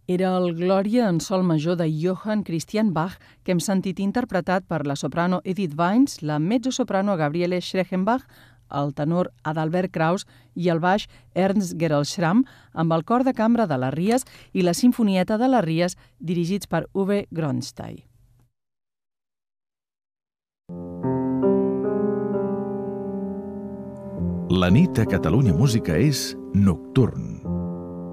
Era el Glòria en sol major de Johann Christian Bach, que hem sentit interpretat per la soprano Edith Weins, la mezzosoprano Gabriele Schrechenbach, el tenor Adalbert Kraus i el baix Ernst Gerolschramm, amb el cor de cambra de les Ries i la Simfonieta de les Ries, dirigits per Uwe Gronstein. La nit a Catalunya Música és Nocturn.